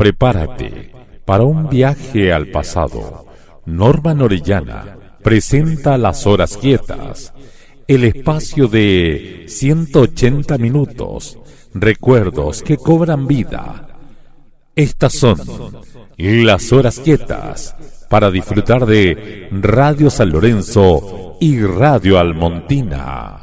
Prepárate para un viaje al pasado. Norman Orellana presenta Las Horas Quietas, el espacio de 180 minutos, recuerdos que cobran vida. Estas son Las Horas Quietas, para disfrutar de Radio San Lorenzo y Radio Almontina.